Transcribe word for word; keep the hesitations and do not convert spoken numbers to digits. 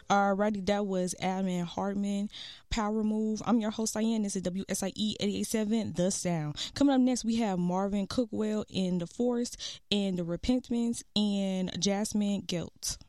Alrighty, that was Admin Hartman, Power Move. I'm your host, Diane. This is W S I E eight eighty-seven, The Sound. Coming up next, we have Marvin Cookwell in The Forest, and The Repentance, and Jasmine Gelt.